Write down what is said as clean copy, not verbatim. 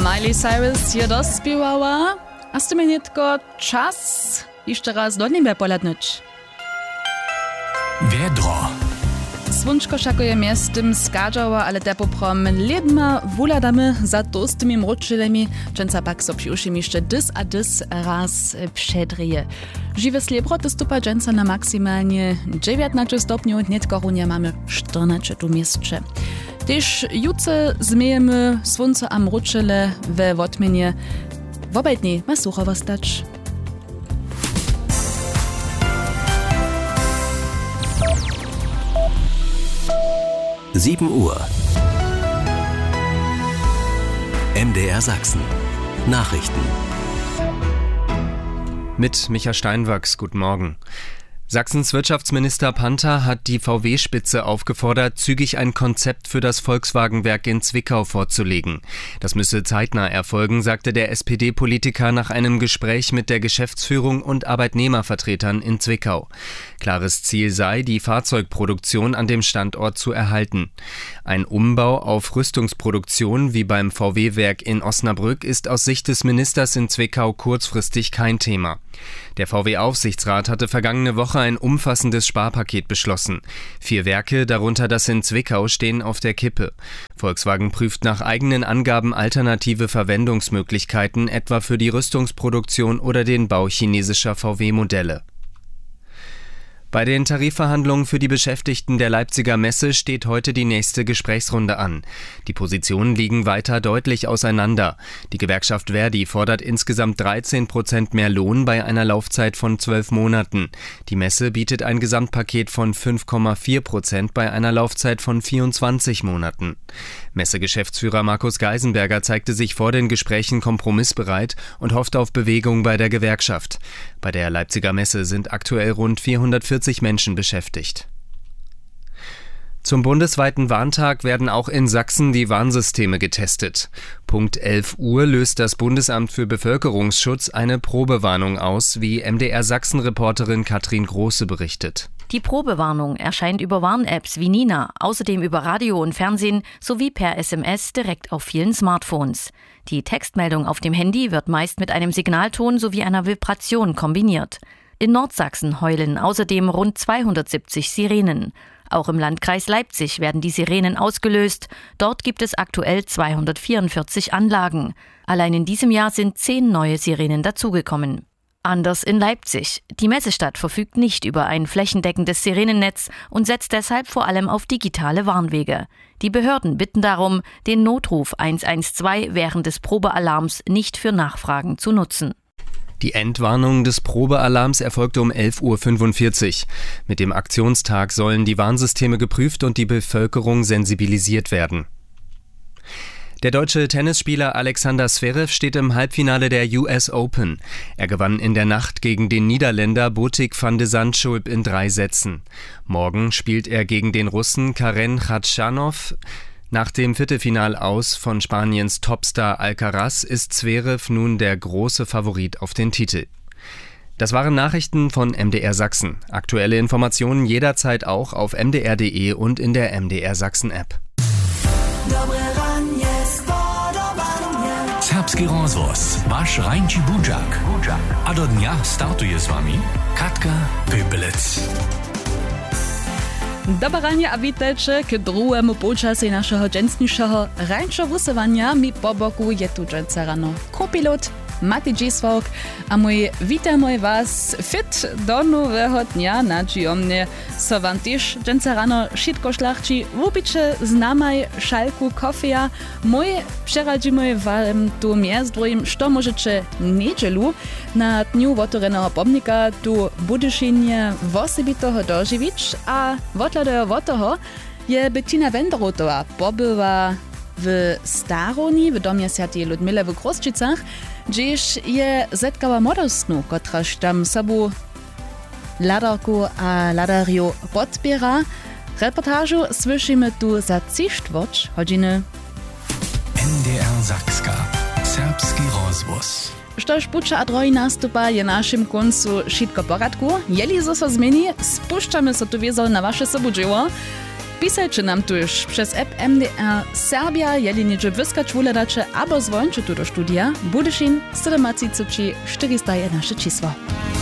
Miley Cyrus je dospiewała, a z tym nietko czas jeszcze raz do nieba poladnąć. Wiedro. Słonczko szakuje miastem skadzała, ale te poprom ledma wuladamy za tostymi mroczylemi, często pak so przyuszym jeszcze dys a dys raz przedrije. Żywe sliebro to stupa dżęca na maksymalnie 19 stopniu, netko runia mamy 14 tu miastcze. Też jutro zmiejemy słońce a mroczyle we wotmienie. W obaj dni ma suchowo stać. Uhr. MDR Sachsen. Nachrichten. Mit Micha Steinwachs, guten Morgen. Sachsens Wirtschaftsminister Panther hat die VW-Spitze aufgefordert, zügig ein Konzept für das Volkswagen-Werk in Zwickau vorzulegen. Das müsse zeitnah erfolgen, sagte der SPD-Politiker nach einem Gespräch mit der Geschäftsführung und Arbeitnehmervertretern in Zwickau. Klares Ziel sei, die Fahrzeugproduktion an dem Standort zu erhalten. Ein Umbau auf Rüstungsproduktion wie beim VW-Werk in Osnabrück ist aus Sicht des Ministers in Zwickau kurzfristig kein Thema. Der VW-Aufsichtsrat hatte vergangene Woche ein umfassendes Sparpaket beschlossen. 4 Werke, darunter das in Zwickau, stehen auf der Kippe. Volkswagen prüft nach eigenen Angaben alternative Verwendungsmöglichkeiten, etwa für die Rüstungsproduktion oder den Bau chinesischer VW-Modelle. Bei den Tarifverhandlungen für die Beschäftigten der Leipziger Messe steht heute die nächste Gesprächsrunde an. Die Positionen liegen weiter deutlich auseinander. Die Gewerkschaft Verdi fordert insgesamt 13% mehr Lohn bei einer Laufzeit von 12 Monaten. Die Messe bietet ein Gesamtpaket von 5,4% bei einer Laufzeit von 24 Monaten. Messegeschäftsführer Markus Geisenberger zeigte sich vor den Gesprächen kompromissbereit und hofft auf Bewegung bei der Gewerkschaft. Bei der Leipziger Messe sind aktuell rund 440 Menschen beschäftigt. Zum bundesweiten Warntag werden auch in Sachsen die Warnsysteme getestet. Punkt 11 Uhr löst das Bundesamt für Bevölkerungsschutz eine Probewarnung aus, wie MDR-Sachsen-Reporterin Katrin Große berichtet. Die Probewarnung erscheint über Warn-Apps wie Nina, außerdem über Radio und Fernsehen sowie per SMS direkt auf vielen Smartphones. Die Textmeldung auf dem Handy wird meist mit einem Signalton sowie einer Vibration kombiniert. In Nordsachsen heulen außerdem rund 270 Sirenen. Auch im Landkreis Leipzig werden die Sirenen ausgelöst. Dort gibt es aktuell 244 Anlagen. Allein in diesem Jahr sind 10 neue Sirenen dazugekommen. Anders in Leipzig. Die Messestadt verfügt nicht über ein flächendeckendes Sirenennetz und setzt deshalb vor allem auf digitale Warnwege. Die Behörden bitten darum, den Notruf 112 während des Probealarms nicht für Nachfragen zu nutzen. Die Endwarnung des Probealarms erfolgte um 11.45 Uhr. Mit dem Aktionstag sollen die Warnsysteme geprüft und die Bevölkerung sensibilisiert werden. Der deutsche Tennisspieler Alexander Zverev steht im Halbfinale der US Open. Er gewann in der Nacht gegen den Niederländer Botic van de Zandschulp in 3 Sätzen. Morgen spielt er gegen den Russen Karen Khachanov. Nach dem Viertelfinal aus von Spaniens Topstar Alcaraz ist Zverev nun der große Favorit auf den Titel. Das waren Nachrichten von MDR Sachsen. Aktuelle Informationen jederzeit auch auf mdr.de und in der MDR Sachsen App. Serbski rozvoz, vaš Rajnči Budžak. A do dňa startuje s vami Katka Pöpelec. Dobranie a witajcie k drugiemu počasie našeho dženstnišeho rančovusovania. Mi po boku je tu dženca rano kopilot Mati Džisvok a vítajmy vás fit do nového dňa. Načiomne so vám tiež dženca rano šitko šlachči vubiče znamaj šalku kofeja. Přeradzimy vám tu miezdrojim, što możecie niedzielu na dniu otvoreného pomnika tu Budyšinie osobitého doživić, a odhľadajú od toho je Bettina Wenderotová pobyła w Staroni, w domie Świętej Ludmile w Kroščicach, gdzieś je zetkała młodostnu, kotraż tam sobu ladarku a ladariu podbiera. Reportażu słyszymy tu za 3/4 MDR Sakska. Serbski rozvoz. Štož puča a droji nastupa je našim koncu šitko poradku. Jeli so zmieni, spuščamy so tu wiezol na wasze sobudžiło. Pisajcie nam tuż przez app MDR Serbia, jeli niedzie wyskać woladacze, albo zwońcie tu do studia. Budešin 37 411 číslo.